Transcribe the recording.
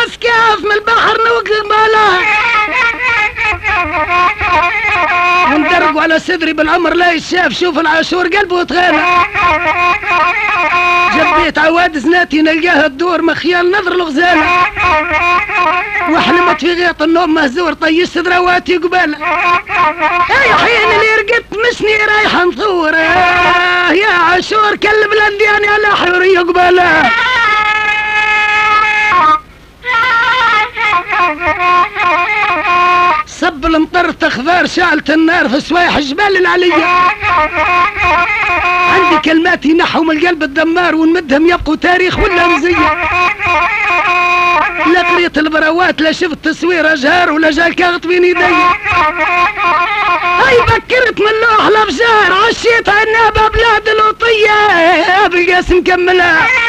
اسكاف من البحر نوقف باله وندرق على صدري بالعمر لا يشاف. شوف العاشور قلبه تغنى. جبيت عواد زناتي نلقاها تدور مخيال نظر الغزالة وحلمت في غيط النوم مهزور طيشت ذرواتي قبالة. يا حين اللي رقدت مسني رايحة نثور يا عاشور كلب الاندياني على حورية قبالة. صب المطر تخفار شعلت النار في سوايح جبال العلية. عندي كلمات ينحوا من القلب الدمار ونمدهم يبقوا تاريخ ولا مزية. لا قريت البروات لا شفت تصوير جهار ولا جا كاغط بين يدي. هاي بكرت من لوح الافجار عشيت عنابة بلاد الوطية ابو القاسم كملها.